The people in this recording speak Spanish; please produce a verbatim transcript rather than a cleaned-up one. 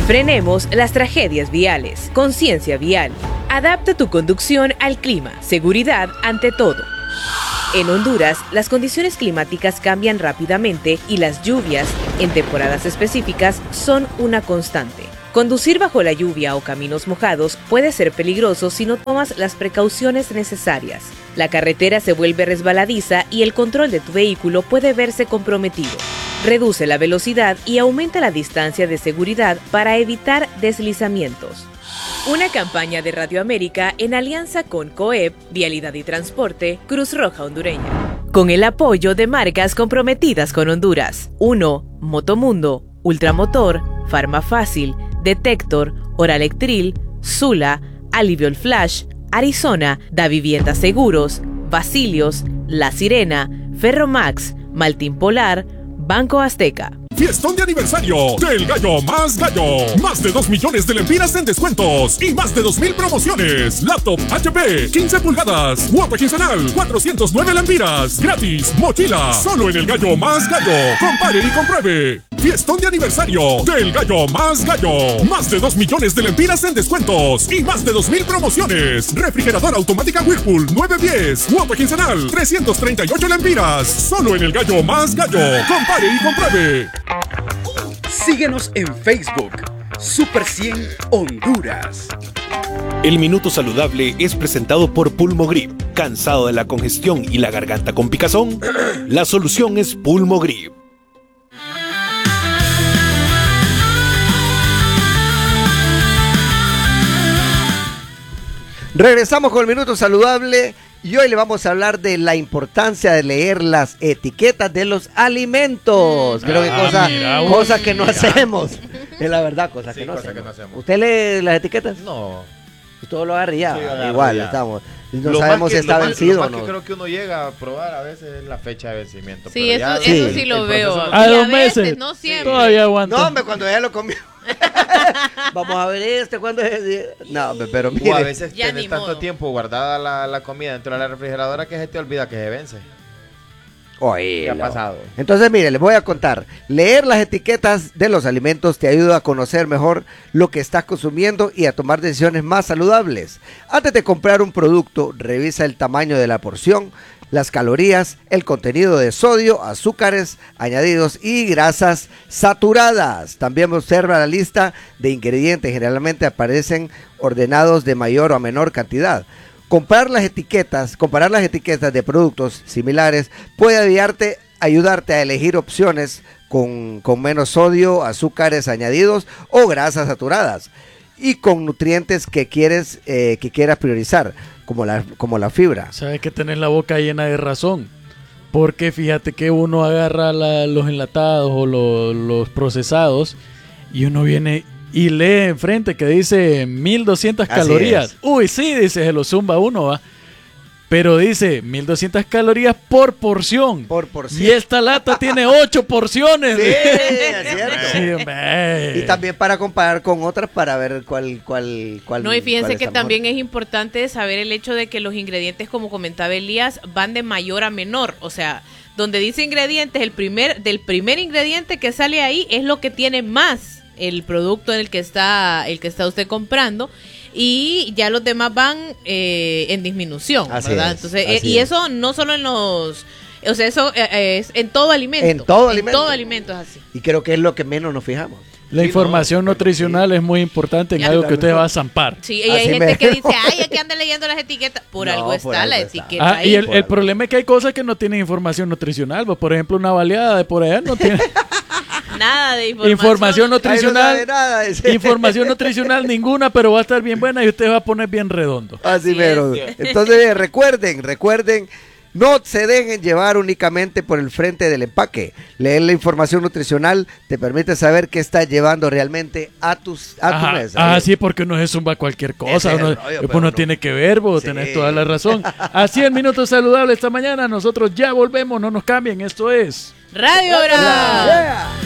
Frenemos las tragedias viales. Conciencia vial. Adapta tu conducción al clima. Seguridad ante todo. En Honduras, las condiciones climáticas cambian rápidamente y las lluvias, en temporadas específicas, son una constante. Conducir bajo la lluvia o caminos mojados puede ser peligroso si no tomas las precauciones necesarias. La carretera se vuelve resbaladiza y el control de tu vehículo puede verse comprometido. Reduce la velocidad y aumenta la distancia de seguridad para evitar deslizamientos. Una campaña de Radio América en alianza con COEP, Vialidad y Transporte, Cruz Roja Hondureña. Con el apoyo de marcas comprometidas con Honduras. uno. Motomundo, Ultramotor, Farmafácil, Detector, Oralectril, Zula, Aliviol Flash, Arizona, Da Vivienda Seguros, Basilios, La Sirena, Ferromax, Maltín Polar, Banco Azteca. Fiestón de aniversario del Gallo Más Gallo. Más de dos millones de lempiras en descuentos y más de dos mil promociones. Laptop H P, quince pulgadas, cuota quincenal, cuatrocientos nueve lempiras. Gratis, mochila. Solo en el Gallo Más Gallo. Compare y compruebe. Fiestón de aniversario del Gallo Más Gallo. Más de dos millones de lempiras en descuentos y más de dos mil promociones. Refrigeradora automática Whirlpool nueve diez, cuota quincenal, trescientos treinta y ocho lempiras. Solo en el Gallo Más Gallo. Compare y compruebe. Síguenos en Facebook, Super cien Honduras. El Minuto Saludable es presentado por Pulmogrip. ¿Cansado de la congestión y la garganta con picazón? La solución es Pulmogrip. Regresamos con el Minuto Saludable y hoy le vamos a hablar de la importancia de leer las etiquetas de los alimentos. Creo que ah, cosas mira, cosa que no mira. hacemos. Es la verdad, cosas Sí, que, no cosa hacemos. que no hacemos. ¿Usted lee las etiquetas? No. Todo lo agarra ya. Sí, agarro Igual, ya. estamos. No Lo sabemos más que- si está lo más- vencido lo o más no. que creo que uno llega a probar a veces es la fecha de vencimiento. Sí, pero ya eso, eso el- sí el lo veo. proceso- Y A dos veces, meses. no siempre. Todavía aguanta. No, hombre, cuando ya lo comió. Vamos a ver este, cuando es. No, hombre, pero mire. O a veces Ya tenés ni tanto modo. tiempo guardada la, la comida dentro de la refrigeradora que se te olvida que se vence. Oye, ¿Qué ha pasado? Entonces, mire, les voy a contar. Leer las etiquetas de los alimentos te ayuda a conocer mejor lo que estás consumiendo y a tomar decisiones más saludables. Antes de comprar un producto, revisa el tamaño de la porción, las calorías, el contenido de sodio, azúcares añadidos y grasas saturadas. También observa la lista de ingredientes. Generalmente aparecen ordenados de mayor o menor cantidad. Comprar las etiquetas, comparar las etiquetas de productos similares puede ayudarte, ayudarte a elegir opciones con, con menos sodio, azúcares añadidos o grasas saturadas y con nutrientes que quieres eh, que quieras priorizar, como la, como la fibra. Sabes que tenés la boca llena de razón. Porque fíjate que uno agarra la- los enlatados o lo- los procesados y uno viene y lee enfrente que dice mil doscientas Así calorías. es. Uy, sí, dice, se lo zumba uno, va. Pero dice mil doscientas calorías por porción. Por porción. Y esta lata tiene ocho porciones. Sí, es cierto. Sí, hombre. Y también para comparar con otras para ver cuál cuál cuál. No, y fíjense cuál que está también mejor. es importante saber el hecho de que los ingredientes, como comentaba Elías, van de mayor a menor. O sea, donde dice ingredientes, el primer, del primer ingrediente que sale ahí es lo que tiene más el producto en el que está, el que está usted comprando. Y ya los demás van eh, en disminución, Así ¿verdad? es, Entonces, eh, así y es. eso no solo en los, o sea, eso eh, es en todo alimento. En todo alimento. En todo alimento es así. Y creo que es lo que menos nos fijamos. La Sí, información no, nutricional es muy importante en Ya, algo claro, que usted claro. va a zampar. Sí, y hay Así gente me- que dice, ay, aquí anda leyendo las etiquetas. Por No, algo por está algo la está. etiqueta Ah, ahí. y el, por el algo. problema es que hay cosas que no tienen información nutricional. pues, Por ejemplo, una baleada de por allá no tiene Nada de información. información Ahí no nutricional. sabe nada, dice. Información nutricional ninguna, pero va a estar bien buena y usted va a poner bien redondo. Así Así mero. es. Entonces, eh, recuerden, recuerden, no se dejen llevar únicamente por el frente del empaque. Leer la información nutricional te permite saber qué estás llevando realmente a tus a tu Ajá, mesa. ah, sí, porque uno se zumba cualquier cosa. Ese es el Uno, rollo, uno pero no. tiene que ver, vos Sí. tenés toda la razón. Así el Minuto Saludable esta mañana. Nosotros ya volvemos, no nos cambien. Esto es Radio Brava. Yeah.